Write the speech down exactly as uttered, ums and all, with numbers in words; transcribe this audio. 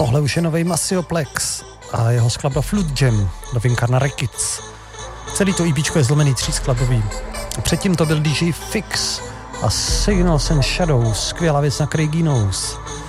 Tohle už je novej Massioplex a jeho skladba Flute Jam, novinka na Rekids. Celý to EPčko je zlomený třískladbový. Předtím to byl D J Fix a Signals and Shadows, skvělá věc na Craigie Knows.